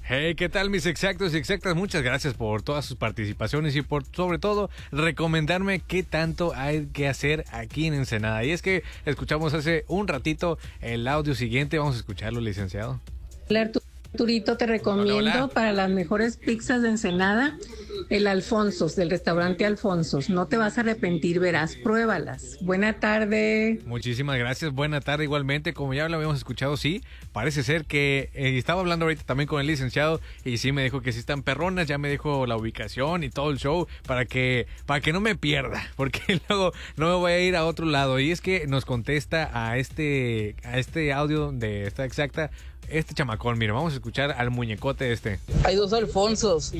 Hey, ¿qué tal mis exactos y exactas? Muchas gracias por todas sus participaciones y por, sobre todo, recomendarme qué tanto hay que hacer aquí en Ensenada. Y es que escuchamos hace un ratito el audio siguiente. Vamos a escucharlo, licenciado. Hola, Arturito, te recomiendo Hola. para las mejores pizzas de Ensenada, el Alfonsos, del restaurante Alfonsos. No te vas a arrepentir, verás, pruébalas. Buena tarde. Muchísimas gracias, buena tarde igualmente. Como ya lo habíamos escuchado, sí, parece ser que estaba hablando ahorita también con el licenciado y sí me dijo que sí están perronas, ya me dijo la ubicación y todo el show para que no me pierda, porque luego no me voy a ir a otro lado. Y es que nos contesta a este audio de esta exacta, este chamacón. Mira, vamos a escuchar al muñecote este. Hay dos Alfonsos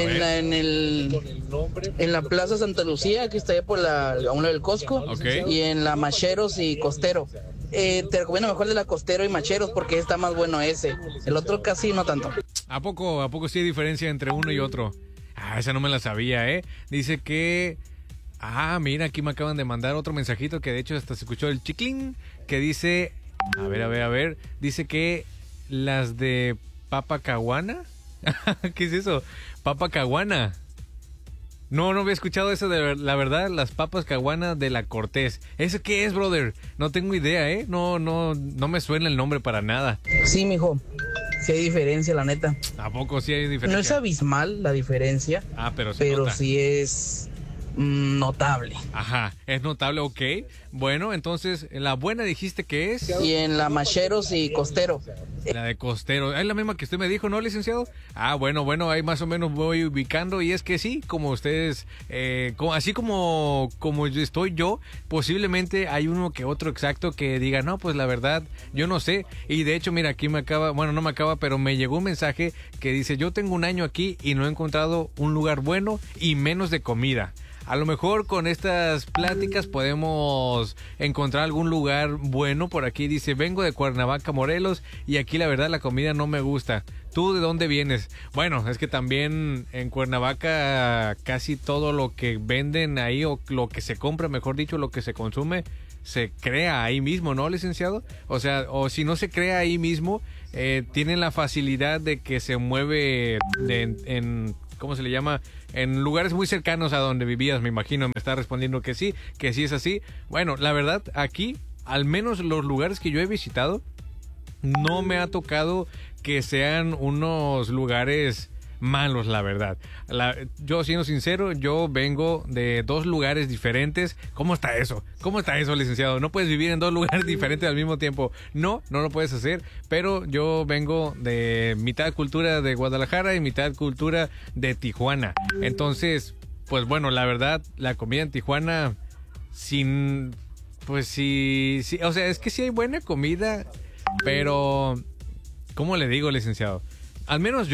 en la Plaza Santa Lucía, que está allá por a un lado del Costco, Okay. y en la Macheros y Costero. Te recomiendo mejor de la Costero y Macheros porque está más bueno ese. El otro casi no tanto. ¿A poco sí hay diferencia entre uno y otro? Ah, esa no me la sabía, ¿eh? Dice que... Ah, mira, aquí me acaban de mandar otro mensajito que de hecho hasta se escuchó el chiclín, que dice... A ver. Dice que las de Papa Caguana... ¿Qué es eso? Papa Caguana. No había escuchado eso de la verdad, las papas Caguana de la Cortés. ¿Eso qué es, brother? No tengo idea, ¿eh? No me suena el nombre para nada. Sí, mijo. Sí hay diferencia, la neta. ¿A poco sí hay diferencia? No es abismal la diferencia, Ah, pero pero nota. sí es notable. Ajá, es notable, ok. Bueno, entonces, la buena dijiste que es... Y en la Macheros y Costero. La de Costero. Es la misma que usted me dijo, ¿no, licenciado? Ah, bueno, ahí más o menos voy ubicando. Y es que sí, como ustedes, así como estoy yo, posiblemente hay uno que otro exacto que diga, no, pues la verdad, yo no sé. Y de hecho, mira, aquí no me acaba, pero me llegó un mensaje que dice, yo tengo un año aquí y no he encontrado un lugar bueno y menos de comida. A lo mejor con estas pláticas podemos encontrar algún lugar bueno. Por aquí dice, vengo de Cuernavaca, Morelos, y aquí la verdad la comida no me gusta. ¿Tú de dónde vienes? Bueno, es que también en Cuernavaca casi todo lo que venden ahí, o lo que se compra, mejor dicho, lo que se consume, se crea ahí mismo, ¿no, licenciado? O sea, o si no se crea ahí mismo, tienen la facilidad de que se mueve en ¿cómo se le llama? En lugares muy cercanos a donde vivías, me imagino. Me está respondiendo que sí es así. Bueno, la verdad, aquí, al menos los lugares que yo he visitado, no me ha tocado que sean unos lugares malos, la verdad. Yo, siendo sincero, yo vengo de dos lugares diferentes. ¿Cómo está eso? Licenciado? No puedes vivir en dos lugares diferentes al mismo tiempo. No lo puedes hacer, pero yo vengo de mitad cultura de Guadalajara y mitad cultura de Tijuana. Entonces, pues bueno, la verdad, la comida en Tijuana, pues sí, o sea, es que sí hay buena comida, pero, ¿cómo le digo, licenciado? Al menos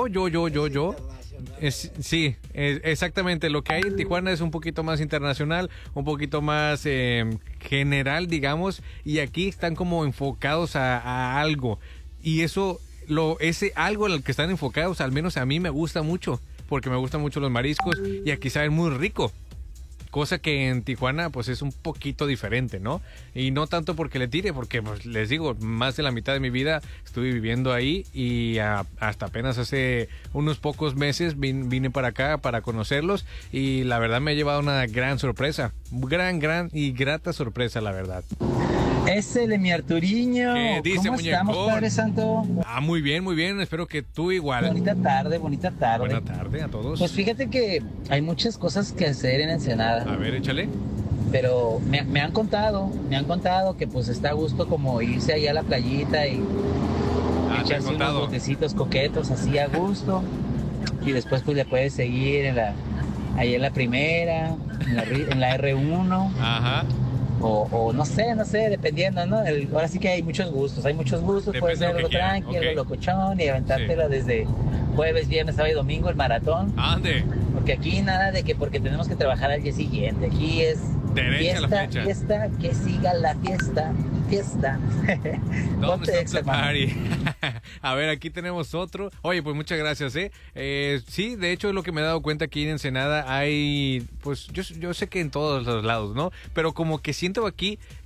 sí, exactamente. Lo que hay en Tijuana es un poquito más internacional, un poquito más general, digamos, y aquí están como enfocados a algo. Y ese algo en el que están enfocados, al menos a mí me gusta mucho, porque me gustan mucho los mariscos y aquí saben muy rico. Cosa que en Tijuana pues es un poquito diferente, ¿no? Y no tanto porque le tire, porque pues les digo, más de la mitad de mi vida estuve viviendo ahí y hasta apenas hace unos pocos meses vine para acá para conocerlos y la verdad me ha llevado una gran sorpresa, gran y grata sorpresa, la verdad. Ese mi Arturiño. ¿Qué dice, ¿Cómo muñecón? estamos, Padre Santo? Ah, muy bien, espero que tú igual. Bonita tarde. Buena tarde a todos. Pues fíjate que hay muchas cosas que hacer en Ensenada. A ver, échale. Pero me han contado que pues está a gusto como irse ahí a la playita y te han echarse unos contado. botecitos coquetos así a gusto. Y después pues le puedes seguir ahí en la primera, en la R1. Ajá. O no sé, dependiendo, ¿no? Ahora sí que hay muchos gustos, Depende puede ser de lo algo que quieran, tranqui, ok. algo locochón y aventártela desde jueves, viernes, sábado y domingo el maratón. Ande. Porque aquí nada de que porque tenemos que trabajar al día siguiente, aquí es Derecha a la flecha. fiesta, que siga la fiesta. ¿Dónde Ponte está exa, the party? A ver, aquí tenemos otro. Oye, pues muchas gracias, sí, de hecho es lo que me he dado cuenta aquí en Ensenada hay, pues yo sé que en todos los lados, ¿no? Pero como que siento aquí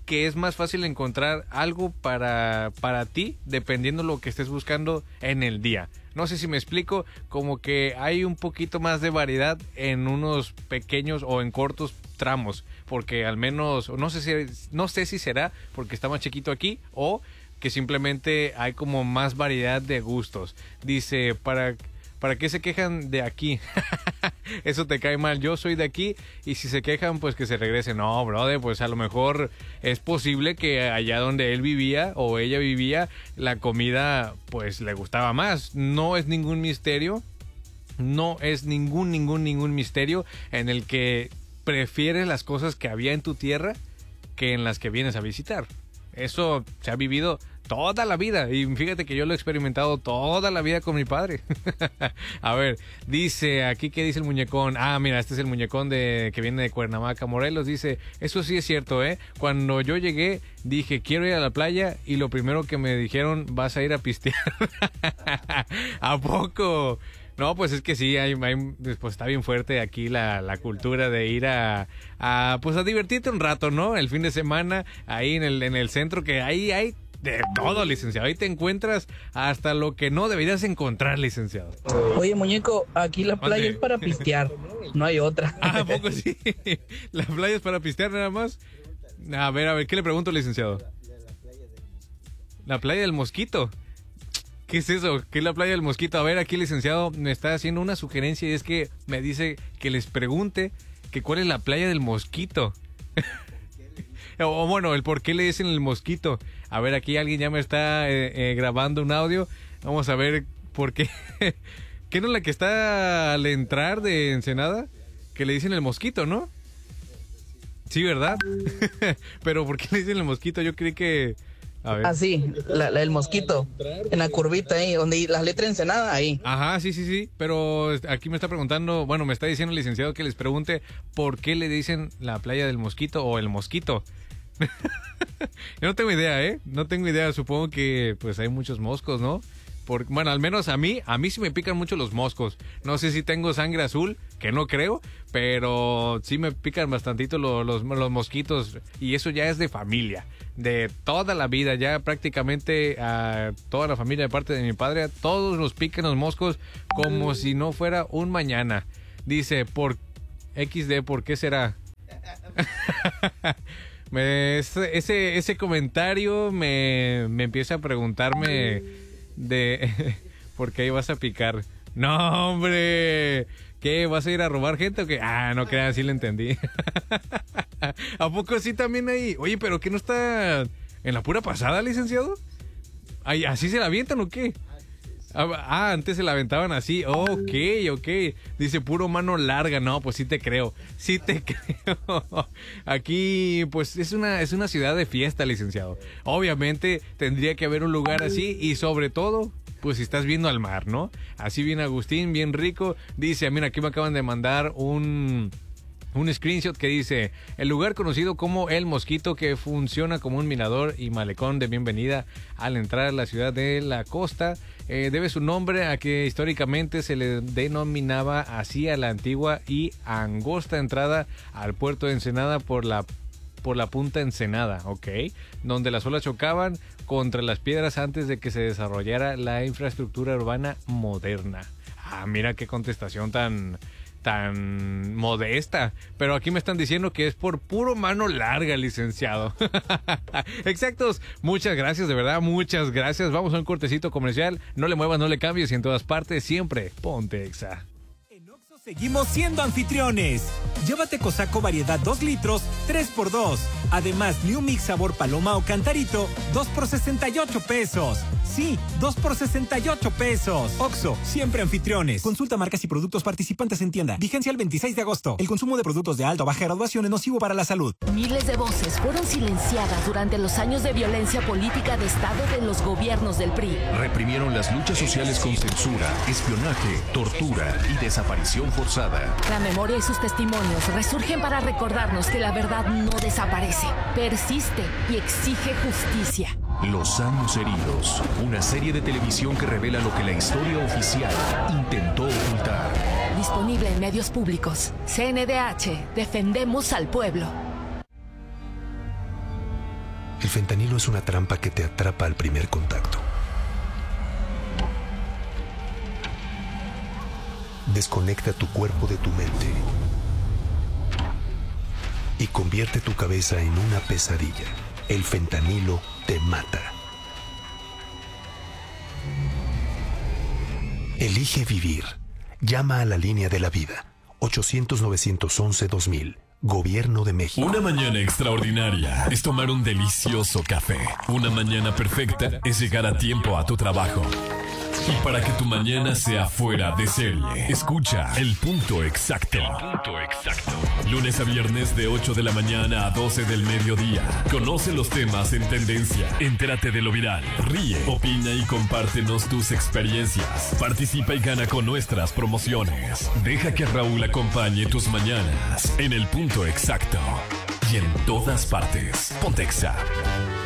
que es más fácil encontrar algo para ti dependiendo lo que estés buscando en el día. No sé si me explico, como que hay un poquito más de variedad en unos pequeños o en cortos tramos, porque al menos, no sé si será porque está más chiquito aquí o que simplemente hay como más variedad de gustos. Dice, ¿para qué se quejan de aquí? Eso te cae mal. Yo soy de aquí y si se quejan, pues que se regresen. No, brother, pues a lo mejor es posible que allá donde él vivía o ella vivía, la comida pues le gustaba más. No es ningún misterio. No es ningún misterio en el que prefieres las cosas que había en tu tierra que en las que vienes a visitar. Eso se ha vivido toda la vida y fíjate que yo lo he experimentado toda la vida con mi padre. A ver, dice aquí, ¿qué dice el muñecón? Ah, mira, este es el muñecón que viene de Cuernavaca, Morelos. Dice, eso sí es cierto, cuando yo llegué dije, quiero ir a la playa y lo primero que me dijeron, vas a ir a pistear. ¿A poco? No, pues es que sí, pues está bien fuerte aquí la cultura de ir a divertirte un rato, ¿no? El fin de semana, ahí en el centro, que ahí hay de todo, licenciado. Ahí te encuentras hasta lo que no deberías encontrar, licenciado. Oye, muñeco, aquí la playa es para pistear, no hay otra. Ah, ¿a poco sí? ¿La playa es para pistear nada más? A ver, ¿qué le pregunto, licenciado? La playa del Mosquito. ¿Qué es eso? ¿Qué es la playa del Mosquito? A ver, aquí el licenciado me está haciendo una sugerencia y es que me dice que les pregunte que cuál es la playa del Mosquito. O bueno, el por qué le dicen el Mosquito. A ver, aquí alguien ya me está grabando un audio. Vamos a ver por qué. ¿Qué no es la que está al entrar de Ensenada? Que le dicen el Mosquito, ¿no? Sí, ¿verdad? Pero ¿por qué le dicen el Mosquito? Yo creí que... A ver. Ah, sí, el Mosquito, en la curvita ahí, donde las letras Ensenada, ahí. Ajá, sí, pero aquí me está preguntando, bueno, me está diciendo el licenciado que les pregunte por qué le dicen la playa del Mosquito o el Mosquito. Yo no tengo idea, no tengo idea, supongo que pues hay muchos moscos, ¿no? Bueno, al menos a mí sí me pican mucho los moscos. No sé si tengo sangre azul, que no creo, pero sí me pican bastantito los mosquitos. Y eso ya es de familia, de toda la vida. Ya prácticamente a toda la familia de parte de mi padre, a todos nos pican los moscos como si no fuera un mañana. Dice, por XD, ¿por qué será? Ese comentario me empieza a preguntarme... ¿por qué vas a picar? No, hombre, ¿qué? ¿Vas a ir a robar gente o qué? Ah, no creas, sí le entendí. ¿A poco sí también ahí? Oye, pero ¿qué no está en la pura pasada, licenciado? Ay, ¿así se la avientan o qué? Antes se la aventaban así. Ok. Dice puro mano larga. No, pues sí te creo. Aquí, pues es una ciudad de fiesta, licenciado. Obviamente tendría que haber un lugar así y sobre todo, pues si estás viendo al mar, ¿no? Así bien Agustín, bien rico. Dice, mira, aquí me acaban de mandar un screenshot que dice, el lugar conocido como El Mosquito, que funciona como un mirador y malecón de bienvenida al entrar a la ciudad de la costa, debe su nombre a que históricamente se le denominaba así a la antigua y angosta entrada al puerto de Ensenada por la punta Ensenada, ¿ok? Donde las olas chocaban contra las piedras antes de que se desarrollara la infraestructura urbana moderna. Ah, mira qué contestación tan modesta, pero aquí me están diciendo que es por puro mano larga, licenciado. Exactos, muchas gracias, de verdad, muchas gracias. Vamos a un cortecito comercial, no le muevas, no le cambies y en todas partes siempre ponte Exa. Seguimos siendo anfitriones. Llévate Cosaco variedad 2 litros, 3x2. Además, New Mix sabor paloma o cantarito, 2 por 68 pesos. Sí, 2 por 68 pesos. Oxxo, siempre anfitriones. Consulta marcas y productos participantes en tienda. Vigencia el 26 de agosto. El consumo de productos de alta o baja graduación es nocivo para la salud. Miles de voces fueron silenciadas durante los años de violencia política de Estado de los gobiernos del PRI. Reprimieron las luchas sociales con censura, espionaje, tortura y desaparición forzada. La memoria y sus testimonios resurgen para recordarnos que la verdad no desaparece, persiste y exige justicia. Los años heridos, una serie de televisión que revela lo que la historia oficial intentó ocultar. Disponible en medios públicos. CNDH, defendemos al pueblo. El fentanilo es una trampa que te atrapa al primer contacto. Desconecta tu cuerpo de tu mente y convierte tu cabeza en una pesadilla. El fentanilo te mata. Elige vivir. Llama a la línea de la vida. 800-911-2000. Gobierno de México. Una mañana extraordinaria es tomar un delicioso café. Una mañana perfecta es llegar a tiempo a tu trabajo. Y para que tu mañana sea fuera de serie, escucha El Punto Exacto. El Punto Exacto. Lunes a viernes de 8 de la mañana a 12 del mediodía. Conoce los temas en tendencia. Entérate de lo viral. Ríe, opina y compártenos tus experiencias. Participa y gana con nuestras promociones. Deja que Raúl acompañe tus mañanas en El Punto Exacto. Y en todas partes. Pontexa.